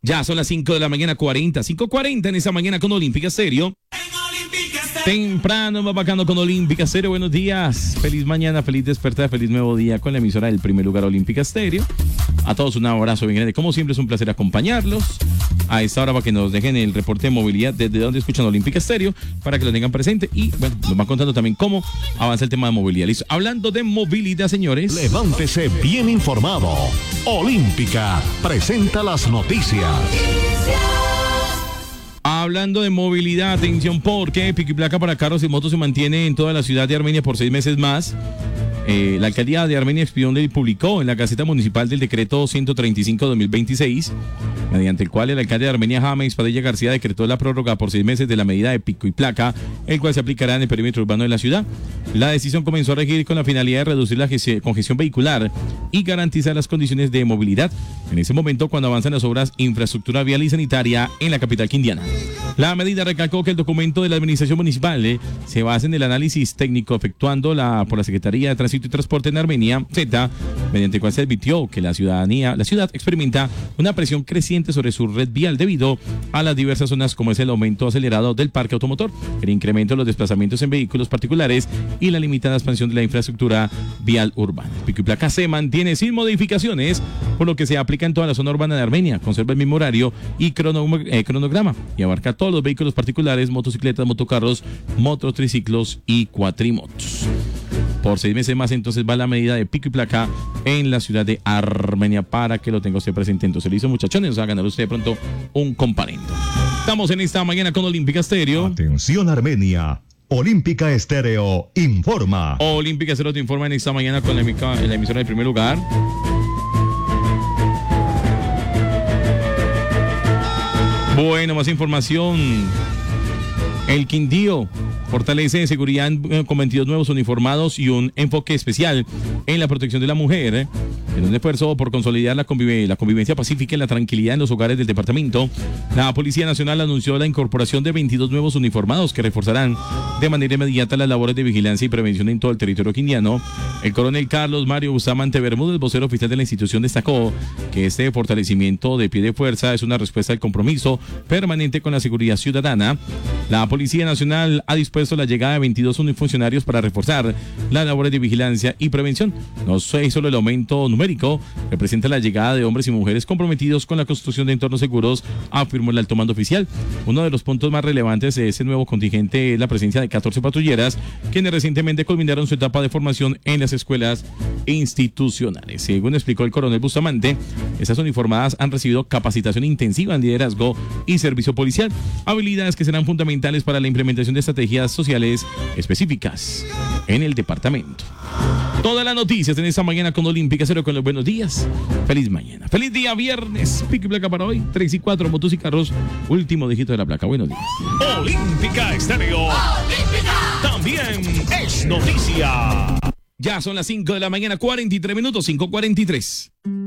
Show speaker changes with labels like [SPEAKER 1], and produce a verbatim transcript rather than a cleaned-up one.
[SPEAKER 1] Ya son las cinco de la mañana, cuarenta, cinco cuarenta en esa mañana con Olímpica Stereo. Temprano, más bacano con Olímpica Stereo. Buenos días, feliz mañana, feliz despertar, feliz nuevo día con la emisora del primer lugar Olímpica Stereo. A todos un abrazo bien grande. Como siempre es un placer acompañarlos a esta hora para que nos dejen el reporte de movilidad desde donde escuchan Olímpica Stereo, para que lo tengan presente y bueno, nos van contando también cómo avanza el tema de movilidad. ¿Listo? Hablando de movilidad, señores.
[SPEAKER 2] Levántese bien informado. Olímpica presenta las noticias.
[SPEAKER 1] Hablando de movilidad, atención, porque pico y placa para carros y motos se mantiene en toda la ciudad de Armenia por seis meses más. Eh, la alcaldía de Armenia expidió y publicó en la Gaceta Municipal del decreto ciento treinta y cinco de dos mil veintiséis, mediante el cual el alcalde de Armenia, James Padilla García, decretó la prórroga por seis meses de la medida de pico y placa, el cual se aplicará en el perímetro urbano de la ciudad. La decisión comenzó a regir con la finalidad de reducir la congestión vehicular y garantizar las condiciones de movilidad en ese momento cuando avanzan las obras infraestructura vial y sanitaria en la capital quindiana. La medida recalcó que el documento de la administración municipal eh, se basa en el análisis técnico efectuando la, por la Secretaría de Tránsito y Transporte en Armenia, Z, mediante el cual se advirtió que la ciudadanía, la ciudad experimenta una presión creciente sobre su red vial debido a las diversas zonas como es el aumento acelerado del parque automotor, el incremento de los desplazamientos en vehículos particulares y la limitada expansión de la infraestructura vial urbana. El pico y placa se mantiene sin modificaciones, por lo que se aplica en toda la zona urbana de Armenia, conserva el mismo horario y crono, eh, cronograma y abarca todos los vehículos particulares, motocicletas, motocarros, motos, triciclos y cuatrimotos. Por seis meses más, entonces va la medida de pico y placa en la ciudad de Armenia para que lo tenga usted presente. Entonces, le hizo, muchachones, nos va a ganar usted de pronto un comparendo. Estamos en esta mañana con Olímpica Stereo.
[SPEAKER 2] Atención, Armenia. Olímpica Estéreo informa.
[SPEAKER 1] Olímpica Estéreo te informa en esta mañana con la, en la emisora del primer lugar. Bueno, más información. El Quindío fortalece seguridad con veintidós nuevos uniformados y un enfoque especial en la protección de la mujer, ¿eh? En un esfuerzo por consolidar la, convive, la convivencia pacífica y la tranquilidad en los hogares del departamento. La Policía Nacional anunció la incorporación de veintidós nuevos uniformados que reforzarán de manera inmediata las labores de vigilancia y prevención en todo el territorio quindiano. El coronel Carlos Mario Bustamante Bermúdez, vocero oficial de la institución, destacó que este fortalecimiento de pie de fuerza es una respuesta al compromiso permanente con la seguridad ciudadana. La Policía Nacional ha dispuesto la llegada de veintidós funcionarios para reforzar las labores de vigilancia y prevención. No solo el aumento numérico representa la llegada de hombres y mujeres comprometidos con la construcción de entornos seguros, afirmó el alto mando oficial. Uno de los puntos más relevantes de ese nuevo contingente es la presencia de catorce patrulleras, quienes recientemente culminaron su etapa de formación en las escuelas institucionales. Según explicó el coronel Bustamante, estas uniformadas han recibido capacitación intensiva en liderazgo y servicio policial, habilidades que serán fundamentales para la implementación de estrategias sociales específicas en el departamento. Todas las noticias en esta mañana con Olímpica Cero, con los buenos días. Feliz mañana. Feliz día viernes. Pico y placa para hoy. tres y cuatro, motos y carros. Último dígito de la placa. Buenos días.
[SPEAKER 2] Olímpica Estéreo. Olímpica. También es noticia.
[SPEAKER 1] Ya son las cinco de la mañana, cuarenta y tres minutos, cinco cuarenta y tres.